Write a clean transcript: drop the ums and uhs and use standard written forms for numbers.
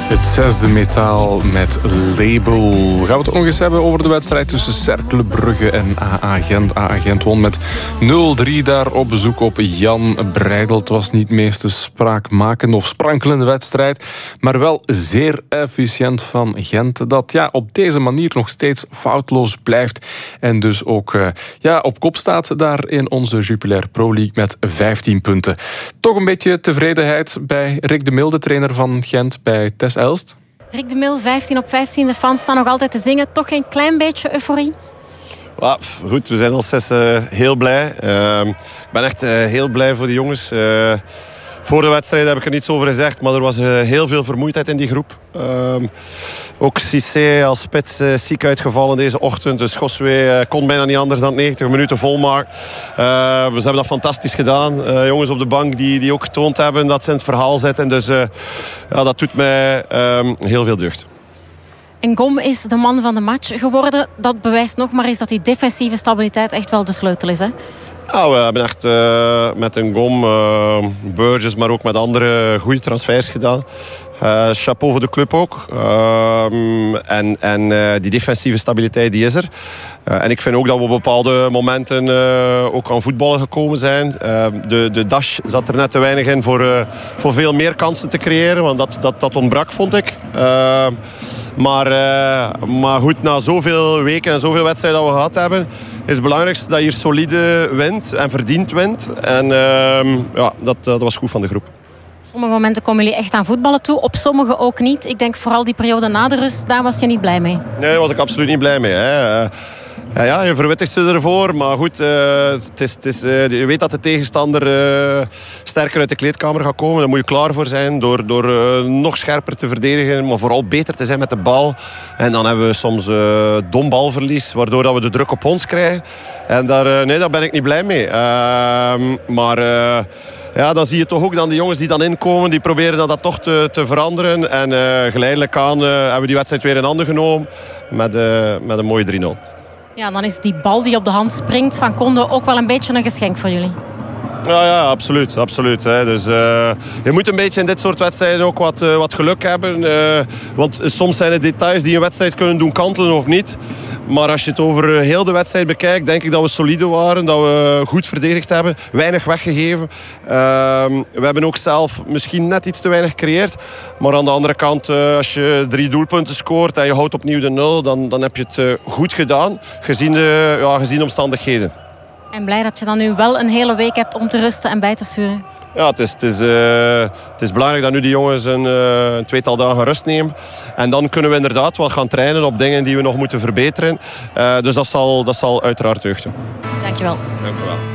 Het zesde metaal met Label. Gaan we het ook nog eens hebben over de wedstrijd tussen Cercle Brugge en AA Gent. AA Gent won met 0-3 daar op bezoek op Jan Breidel. Het was niet meest de spraakmakende of sprankelende wedstrijd, maar wel zeer efficiënt van Gent. Dat op deze manier nog steeds foutloos blijft. En dus ook op kop staat daar in onze Jupiler Pro League met 15 punten. Toch een beetje tevredenheid bij Rick de Mil, de trainer van Gent, bij Tess Elst. Rick de Mil, 15 op 15. De fans staan nog altijd te zingen. Toch geen klein beetje euforie? Goed, we zijn als zes heel blij. Ik ben echt heel blij voor de jongens. Voor de wedstrijd heb ik er niets over gezegd, maar er was heel veel vermoeidheid in die groep. Ook Cissé als spits ziek uitgevallen deze ochtend. Dus Goswee kon bijna niet anders dan 90 minuten volmaken. Ze hebben dat fantastisch gedaan. Jongens op de bank die ook getoond hebben dat ze in het verhaal zitten. Dus dat doet mij heel veel deugd. Ngom is de man van de match geworden. Dat bewijst nog maar eens dat die defensieve stabiliteit echt wel de sleutel is, hè? We hebben echt met Ngom, Burgess, maar ook met andere goede transfers gedaan. Chapeau voor de club ook. En die defensieve stabiliteit die is er. En ik vind ook dat we op bepaalde momenten ook aan voetballen gekomen zijn. De dash zat er net te weinig in voor veel meer kansen te creëren. Want dat ontbrak, vond ik. Maar goed, na zoveel weken en zoveel wedstrijden dat we gehad hebben, is het belangrijkste dat je hier solide wint en verdiend wint. En dat was goed van de groep. Sommige momenten komen jullie echt aan voetballen toe, op sommige ook niet. Ik denk vooral die periode na de rust, daar was je niet blij mee. Nee, daar was ik absoluut niet blij mee. Hè. Je verwittigt ze ervoor, maar goed, je weet dat de tegenstander sterker uit de kleedkamer gaat komen. Daar moet je klaar voor zijn door nog scherper te verdedigen, maar vooral beter te zijn met de bal. En dan hebben we soms dom balverlies, waardoor dat we de druk op ons krijgen. En daar ben ik niet blij mee. Dan zie je toch ook dan die jongens die dan inkomen, die proberen dat toch te veranderen. En geleidelijk aan hebben we die wedstrijd weer in handen genomen met een mooie 3-0. Ja, dan is die bal die op de hand springt van Kondo ook wel een beetje een geschenk voor jullie. Ja, absoluut. Hè. Dus, je moet een beetje in dit soort wedstrijden ook wat geluk hebben. Want soms zijn het details die een wedstrijd kunnen doen kantelen of niet. Maar als je het over heel de wedstrijd bekijkt, denk ik dat we solide waren. Dat we goed verdedigd hebben. Weinig weggegeven. We hebben ook zelf misschien net iets te weinig gecreëerd. Maar aan de andere kant, als je 3 doelpunten scoort en je houdt opnieuw de 0, dan heb je het goed gedaan. Gezien de omstandigheden. En blij dat je dan nu wel een hele week hebt om te rusten en bij te sturen. Ja, het is belangrijk dat nu die jongens een tweetal dagen rust nemen. En dan kunnen we inderdaad wat gaan trainen op dingen die we nog moeten verbeteren. Dus dat zal uiteraard deugden. Dankjewel. Dank je wel.